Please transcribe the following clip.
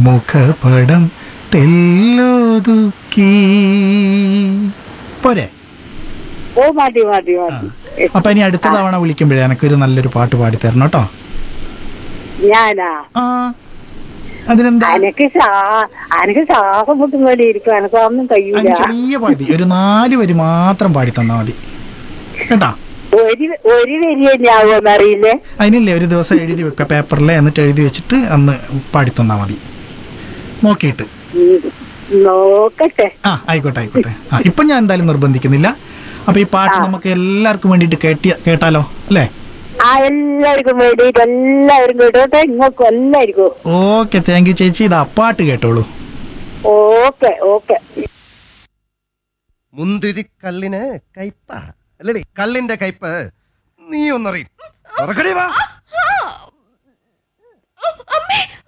മുഖപടം തെല്ലൊതുക്കി. പോരെ? ഓ മതി മതി മതി. അപ്പൊ ഇനി അടുത്ത തവണ വിളിക്കുമ്പോഴേ എനക്കൊരു നല്ലൊരു പാട്ട് പാടി തരണം കേട്ടോ. ഞാനാ? ആ, അതിനെന്താ? അനക്ക് ശ്വാസം മുട്ടും പോലെ ഇരിക്കും, എനക്ക് ഒന്നും കഴിയൂല. അതിന് ചെറിയ പാടി ഒരു 4 വരി മാത്രം പാടി തന്നാ മതി കേട്ടാ. ഒരു വരി തന്നെയാവുമെന്ന് അറിയില്ലേ? അതിനില്ലേ, ഒരു ദിവസം എഴുതി വെക്ക പേപ്പറിൽ, എന്നിട്ട് എഴുതി വെച്ചിട്ട് അന്ന് പാടി തന്നാ മതി നോക്കിയിട്ട്. നോക്കട്ടെ. ആയിക്കോട്ടെ ആയിക്കോട്ടെ. ഇപ്പൊ ഞാൻ എന്തായാലും നിർബന്ധിക്കുന്നില്ല. അപ്പൊ ഈ പാട്ട് നമുക്ക് എല്ലാവർക്കും വേണ്ടിട്ട് കേട്ടാലോ അല്ലേ? എല്ലാവർക്കും വേണ്ടിട്ട് എല്ലാവരും കേട്ടോട്ടെ, ഇങ്ങോട്ടും എല്ലാവർക്കും. ഓക്കെ, താങ്ക് യു ചേച്ചി. ഇതാ പാട്ട് കേട്ടോളൂ. Okay okay. മുന്തിരിക്കല്ലിന് കയ്പ അല്ലേ? കല്ലിന്റെ കയ്പ് നീ ഒന്നറിയും.